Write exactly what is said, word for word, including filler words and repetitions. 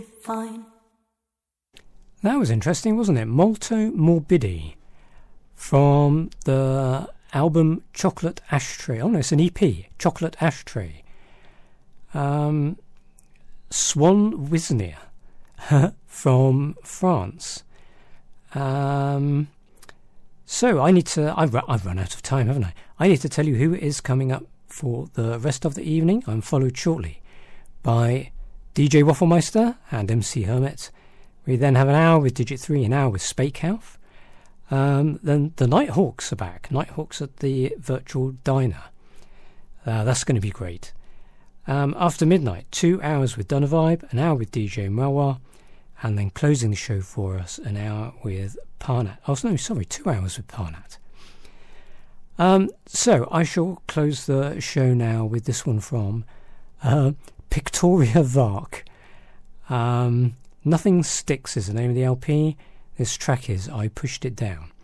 Fine. That was interesting, wasn't it? Molto Morbidi from the album Chocolate Ashtray. Oh no, it's an E P, Chocolate Ashtray. Um, Swan Wisner from France. Um, so I need to, I've, I've run out of time, haven't I? I need to tell you who is coming up for the rest of the evening. I'm followed shortly by D J Wafflemeister and M C Hermit. We then have an hour with Digit three, an hour with Spakehouse. Um, then the Nighthawks are back. Nighthawks at the Virtual Diner. Uh, that's going to be great. Um, after midnight, two hours with Dunner Vibe, an hour with D J Mawa, and then closing the show for us, an hour with Parnat. Oh, no, sorry, two hours with Parnat. Um, so I shall close the show now with this one from uh, Pictoria Vark. Um, Nothing Sticks is the name of the L P. This track is I Pushed It Down.